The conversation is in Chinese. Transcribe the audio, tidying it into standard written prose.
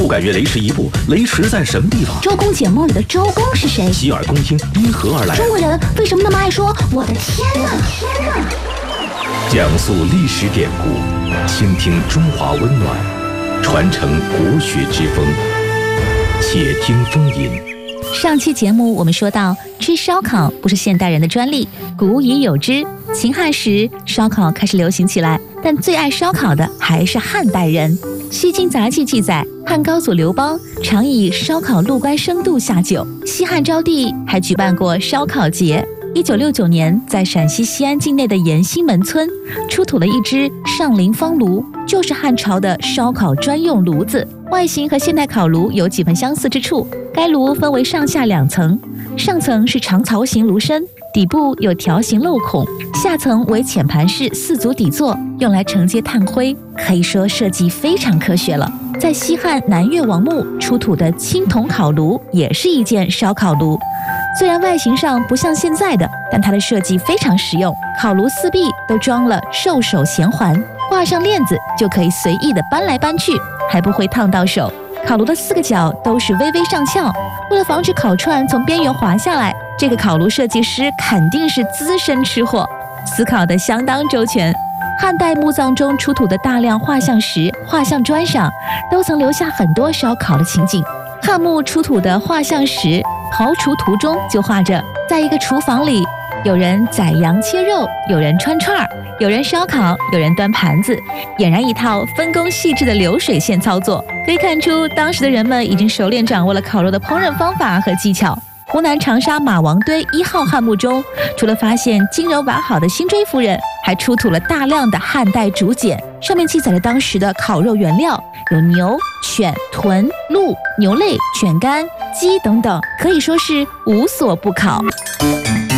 不敢越雷池一步，雷池在什么地方？ 周公解梦里的周公是谁？ 洗耳恭听因何而来？ 中国人为什么那么爱说我的天哪？ 讲述历史典故，倾听中华温暖，传承国学之风。且听风吟。 上期节目我们说到，吃烧烤不是现代人的专利，古已有之。秦汉时，烧烤开始流行起来，但最爱烧烤的还是汉代人。《西京杂记》记载，汉高祖刘邦常以烧烤入关生度下酒，西汉昭帝还举办过烧烤节。1969年，在陕西西安境内的延兴门村出土了一只上林方炉，就是汉朝的烧烤专用炉子，外形和现代烤炉有几分相似之处。该炉分为上下两层，上层是长槽形炉身，底部有条形镂孔，下层为浅盘式4足底座，用来承接炭灰，可以说设计非常科学了。在西汉南越王墓出土的青铜烤炉也是一件烧烤炉，虽然外形上不像现在的，但它的设计非常实用。烤炉四壁都装了兽首衔环，挂上链子就可以随意的搬来搬去，还不会烫到手。烤炉的4个角都是微微上翘，为了防止烤串从边缘滑下来，这个烤炉设计师肯定是资深吃货，思考得相当周全。汉代墓葬中出土的大量画像石、画像砖上，都曾留下很多烧烤的情景。汉墓出土的画像石刨除图中就画着，在一个厨房里，有人宰羊切肉，有人穿串儿，有人烧烤，有人端盘子，俨然一套分工细致的流水线操作。可以看出，当时的人们已经熟练掌握了烤肉的烹饪方法和技巧。湖南长沙马王堆1号汉墓中，除了发现精柔完好的辛追夫人，还出土了大量的汉代竹简，上面记载了当时的烤肉原料有牛、犬、豚、鹿、牛肋、犬肝、鸡等等，可以说是无所不烤。